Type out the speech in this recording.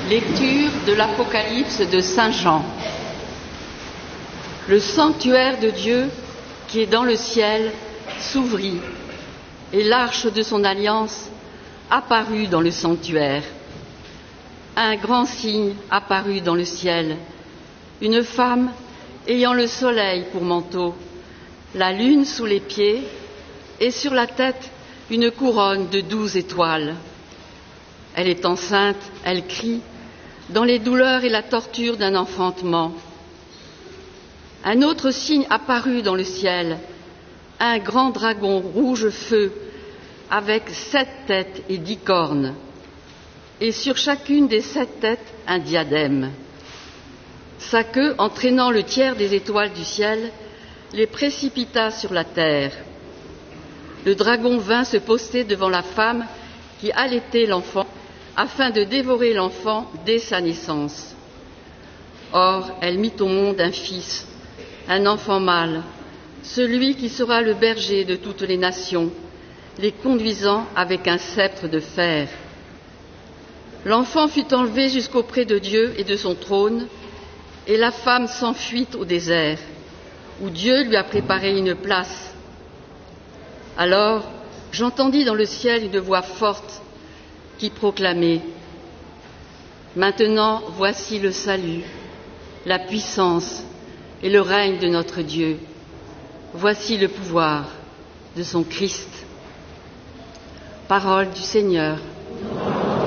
Lecture de l'Apocalypse de Saint Jean. Le sanctuaire de Dieu qui est dans le ciel s'ouvrit et l'arche de son alliance apparut dans le sanctuaire. Un grand signe apparut dans le ciel, une femme ayant le soleil pour manteau, la lune sous les pieds et sur la tête une couronne de 12 étoiles. Elle est enceinte, elle crie, dans les douleurs et la torture d'un enfantement. Un autre signe apparut dans le ciel, un grand dragon rouge feu, avec 7 têtes et 10 cornes, et sur chacune des 7 têtes un diadème. Sa queue, entraînant le tiers des étoiles du ciel, les précipita sur la terre. Le dragon vint se poster devant la femme qui allaitait l'enfant, afin de dévorer l'enfant dès sa naissance. Or, elle mit au monde un fils, un enfant mâle, celui qui sera le berger de toutes les nations, les conduisant avec un sceptre de fer. L'enfant fut enlevé jusqu'auprès de Dieu et de son trône, et la femme s'enfuit au désert, où Dieu lui a préparé une place. Alors, j'entendis dans le ciel une voix forte qui proclamait « Maintenant, voici le salut, la puissance et le règne de notre Dieu. Voici le pouvoir de son Christ. » Parole du Seigneur.